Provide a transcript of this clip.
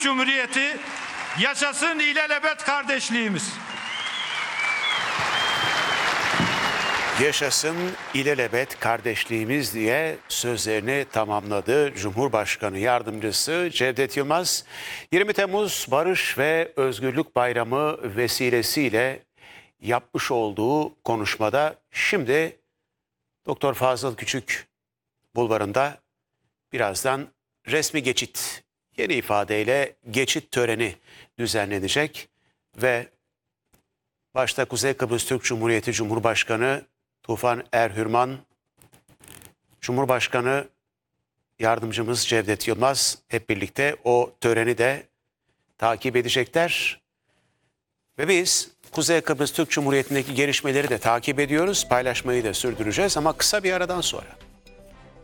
Cumhuriyeti, yaşasın ilelebet kardeşliğimiz. Yaşasın ilelebet kardeşliğimiz diye sözlerini tamamladı Cumhurbaşkanı Yardımcısı Cevdet Yılmaz. 20 Temmuz Barış ve Özgürlük Bayramı vesilesiyle yapmış olduğu konuşmada şimdi Doktor Fazıl Küçük Bulvarı'nda birazdan resmi geçit, yeni ifadeyle geçit töreni düzenlenecek ve başta Kuzey Kıbrıs Türk Cumhuriyeti Cumhurbaşkanı Tufan Erhürman, Cumhurbaşkanı Yardımcımız Cevdet Yılmaz hep birlikte o töreni de takip edecekler. Ve biz Kuzey Kıbrıs Türk Cumhuriyeti'ndeki gelişmeleri de takip ediyoruz, paylaşmayı da sürdüreceğiz ama kısa bir aradan sonra.